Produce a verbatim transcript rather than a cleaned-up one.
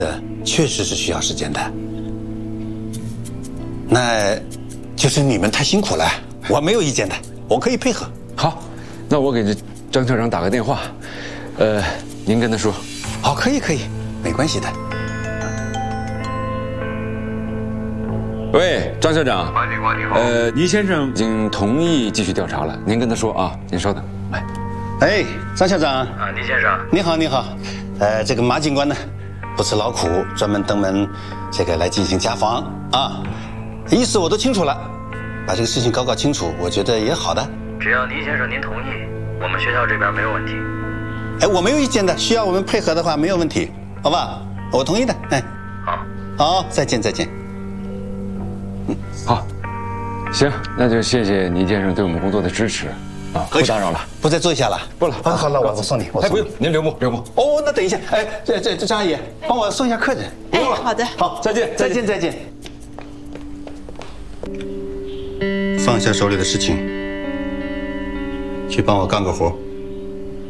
呃，确实是需要时间的。那，就是你们太辛苦了，我没有意见的，我可以配合。 好，那我给这张校长打个电话，呃，您跟他说。 好，可以可以，没关系的。 喂，张校长。 喂，警官你好。 呃，倪先生已经同意继续调查了，您跟他说啊，您稍等。哎， 哎，张校长。 啊，倪先生。 你好，你好。呃，这个马警官呢，不辞劳苦，专门登门这个来进行家访啊，意思我都清楚了，把这个事情搞搞清楚，我觉得也好的。 只要倪先生您同意，我们学校这边没有问题。 哎，我没有意见的，需要我们配合的话没有问题，好吧？我同意的。哎， 好， 好，再见，再见。 嗯，好，行，那就谢谢倪先生对我们工作的支持啊，不打扰了， 不再坐下了， 不了。 好，好了，我我送你，我哎，不用，您留步，留步。 哦，那等一下，哎，这这这张阿姨，帮我送一下客人。 哎，好的。 好，再见，再见，再见。放下手里的事情，去帮我干个活。